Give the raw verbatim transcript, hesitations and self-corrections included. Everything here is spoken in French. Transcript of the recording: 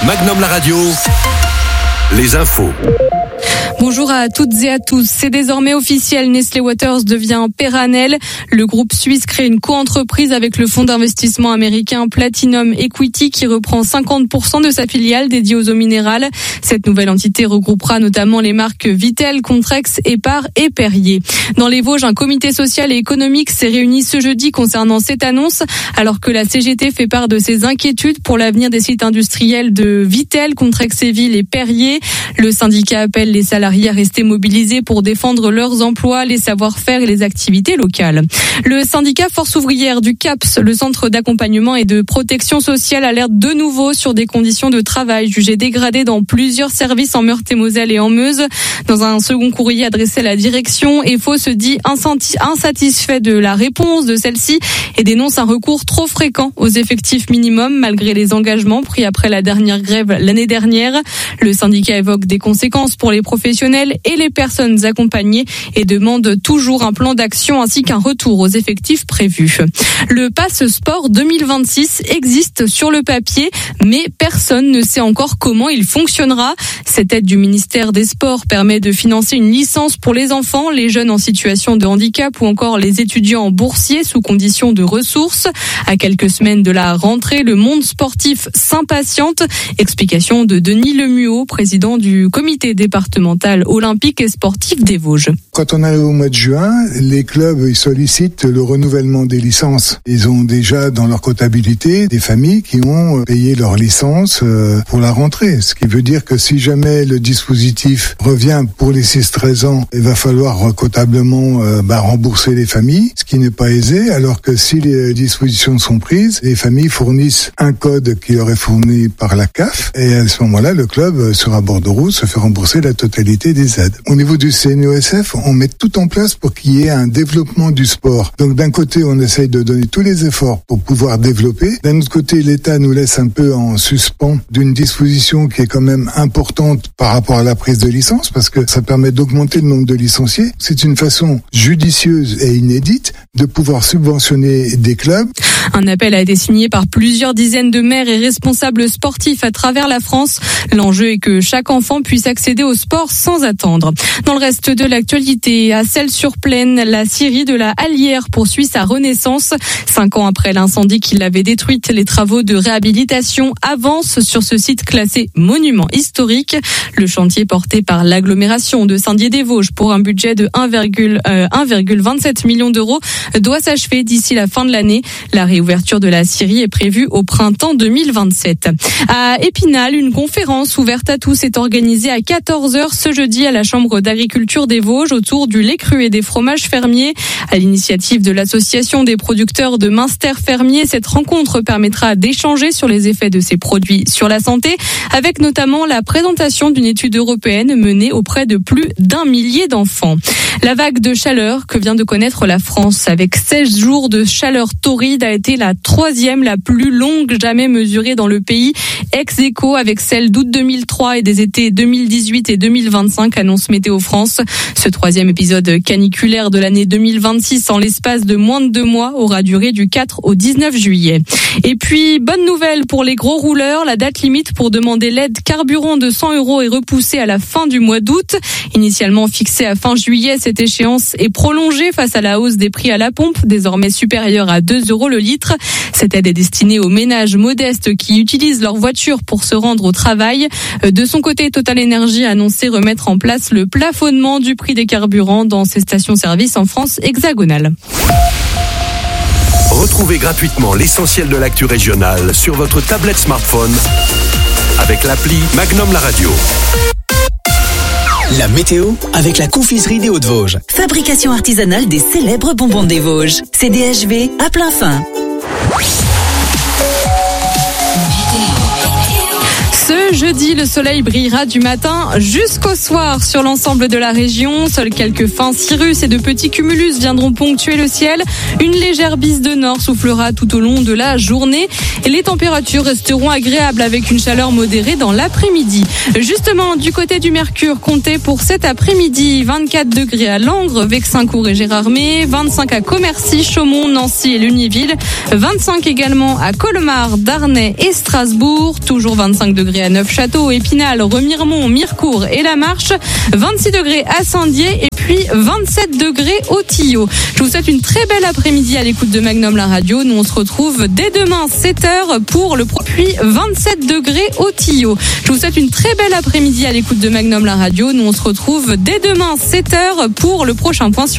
Magnum la radio, les infos. Bonjour à toutes et à tous. C'est désormais officiel, Nestlé Waters devient Peranel. Le groupe suisse crée une co-entreprise avec le fonds d'investissement américain Platinum Equity qui reprend cinquante pour cent de sa filiale dédiée aux eaux minérales. Cette nouvelle entité regroupera notamment les marques Vittel, Contrex, Épar et Perrier. Dans les Vosges, un comité social et économique s'est réuni ce jeudi concernant cette annonce, alors que la C G T fait part de ses inquiétudes pour l'avenir des sites industriels de Vittel, Contrex-et-Ville et Perrier. Le syndicat appelle les salariés à rester mobilisés pour défendre leurs emplois, les savoir-faire et les activités locales. Le syndicat Force ouvrière du C A P S, le centre d'accompagnement et de protection sociale, alerte de nouveau sur des conditions de travail jugées dégradées dans plusieurs services en Meurthe-et-Moselle et en Meuse. Dans un second courrier adressé à la direction, E F O se dit insatisfait de la réponse de celle-ci et dénonce un recours trop fréquent aux effectifs minimums malgré les engagements pris après la dernière grève l'année dernière. Le syndicat évoque des conséquences pour les professionnels et les personnes accompagnées et demande toujours un plan d'action ainsi qu'un retour aux effectifs prévus. Le Pass Sport deux mille vingt-six existe sur le papier, mais personne ne sait encore comment il fonctionnera. Cette aide du ministère des Sports permet de financer une licence pour les enfants, les jeunes en situation de handicap ou encore les étudiants boursiers sous conditions de ressources. À quelques semaines de la rentrée, le monde sportif s'impatiente. Explication de Denis Lemuot, président du comité départemental olympique et sportif des Vosges. Quand on arrive au mois de juin, les clubs ils sollicitent le renouvellement des licences. Ils ont déjà dans leur comptabilité des familles qui ont payé leur licence pour la rentrée. Ce qui veut dire que si jamais le dispositif revient pour les six treize ans, il va falloir comptablement bah, rembourser les familles, ce qui n'est pas aisé, alors que si les dispositions sont prises, les familles fournissent un code qui leur est fourni par la C A F et à ce moment-là, le club sur un bord de route se fait rembourser la totalité des aides. Au niveau du C N O S F, on met tout en place pour qu'il y ait un développement du sport. Donc d'un côté, on essaye de donner tous les efforts pour pouvoir développer. D'un autre côté, l'État nous laisse un peu en suspens d'une disposition qui est quand même importante par rapport à la prise de licence, parce que ça permet d'augmenter le nombre de licenciés. C'est une façon judicieuse et inédite de pouvoir subventionner des clubs. Un appel a été signé par plusieurs dizaines de maires et responsables sportifs à travers la France. L'enjeu est que chaque enfant puisse accéder au sport sans attendre. Dans le reste de l'actualité, à Celles-sur-Plaine, la scierie de la Hallière poursuit sa renaissance. Cinq ans après l'incendie qui l'avait détruite, les travaux de réhabilitation avancent sur ce site classé monument historique. Le chantier porté par l'agglomération de Saint-Dié-des-Vosges pour un budget de un virgule vingt-sept million d'euros doit s'achever d'ici la fin de l'année. La réouverture de la scierie est prévue au printemps deux mille vingt-sept. À Épinal, une conférence ouverte à tous est organisée à quatorze heures ce jeudi à la Chambre d'agriculture des Vosges autour du lait cru et des fromages fermiers. À l'initiative de l'association des producteurs de Münster fermiers, cette rencontre permettra d'échanger sur les effets de ces produits sur la santé, avec notamment la présentation d'une étude européenne menée auprès de plus d'un millier d'enfants. La vague de chaleur que vient de connaître la France avec seize jours de chaleur torride a été la troisième la plus longue jamais mesurée dans le pays, ex aequo avec celle d'août deux mille trois et des étés deux mille dix-huit et deux mille vingt-cinq, annonce Météo France. Ce troisième épisode caniculaire de l'année deux mille vingt-six en l'espace de moins de deux mois aura duré du quatre au dix-neuf juillet. Et puis, bonne nouvelle pour les gros rouleurs, la date limite pour demander l'aide carburant de cent euros est repoussée à la fin du mois d'août. Initialement fixée à fin juillet, cette échéance est prolongée face à la hausse des prix à la pompe, désormais supérieure à deux euros le litre. Cette aide est destinée aux ménages modestes qui utilisent leur voiture pour se rendre au travail. De son côté, Total Energy a annoncé remettre en place le plafonnement du prix des carburants dans ses stations-service en France hexagonale. Retrouvez gratuitement l'essentiel de l'actu régionale sur votre tablette smartphone avec l'appli Magnum la radio. La météo avec la confiserie des Hauts-de-Vosges. Fabrication artisanale des célèbres bonbons des Vosges. C D H V à plein fin. Ce jeudi, le soleil brillera du matin jusqu'au soir sur l'ensemble de la région. Seuls quelques fins cirrus et de petits cumulus viendront ponctuer le ciel. Une légère bise de nord soufflera tout au long de la journée. Et les températures resteront agréables avec une chaleur modérée dans l'après-midi. Justement, du côté du Mercure, comptez pour cet après-midi vingt-quatre degrés à Langres, Vexincourt et Gérardmer, vingt-cinq à Commercy, Chaumont, Nancy et Lunéville, vingt-cinq également à Colmar, Darney et Strasbourg, toujours vingt-cinq degrés degrés à Neufchâteau, Épinal, Remiremont, Mirecourt et La Marche, vingt-six degrés à Saint-Dié et puis vingt-sept degrés au Tillot. Je vous souhaite une très belle après-midi à l'écoute de Magnum la radio. Nous on se retrouve dès demain sept heures pour le puis vingt-sept degrés au Tillot. Je vous souhaite une très belle après-midi à l'écoute de Magnum la radio. Nous on se retrouve dès demain sept heures pour le prochain point sur